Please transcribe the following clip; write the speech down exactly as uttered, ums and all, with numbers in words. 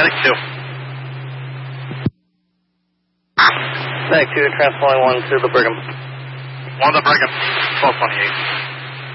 Medic two. Medic two, transporting one to the Brigham. One to Brigham, twelve twenty-eight.